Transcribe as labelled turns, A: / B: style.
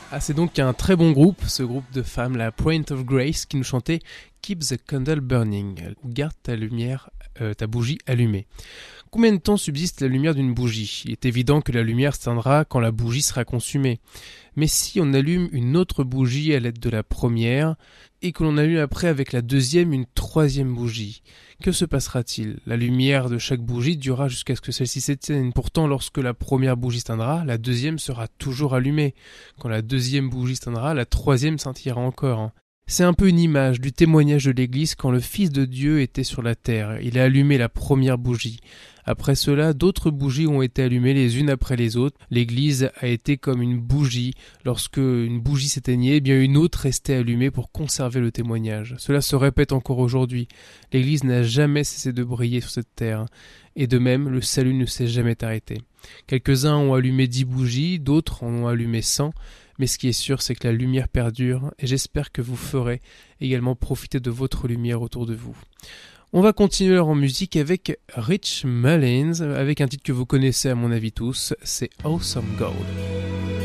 A: Ah, c'est donc un très bon groupe, ce groupe de femmes, la Point of Grace, qui nous chantait Keep the Candle Burning, ou garde ta bougie allumée. Combien de temps subsiste la lumière d'une bougie ? Il est évident que la lumière s'éteindra quand la bougie sera consumée. Mais si on allume une autre bougie à l'aide de la première, et que l'on allume après avec la deuxième une troisième bougie, que se passera-t-il ? La lumière de chaque bougie durera jusqu'à ce que celle-ci s'éteigne. Pourtant, lorsque la première bougie s'éteindra, la deuxième sera toujours allumée. Quand la deuxième bougie s'éteindra, la troisième scintillera encore. C'est un peu une image du témoignage de l'Église quand le Fils de Dieu était sur la terre. Il a allumé la première bougie. Après cela, d'autres bougies ont été allumées les unes après les autres. L'Église a été comme une bougie. Lorsque une bougie s'éteignait, eh bien une autre restait allumée pour conserver le témoignage. Cela se répète encore aujourd'hui. L'Église n'a jamais cessé de briller sur cette terre. Et de même, le salut ne s'est jamais arrêté. Quelques-uns ont allumé 10 bougies, d'autres en ont allumé 100. Mais ce qui est sûr, c'est que la lumière perdure, et j'espère que vous ferez également profiter de votre lumière autour de vous. On va continuer en musique avec Rich Mullins, avec un titre que vous connaissez à mon avis tous, c'est Awesome Gold.